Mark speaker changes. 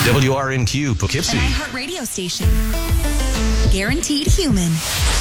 Speaker 1: WRNQ Poughkeepsie.
Speaker 2: An iHeart radio station. Guaranteed human.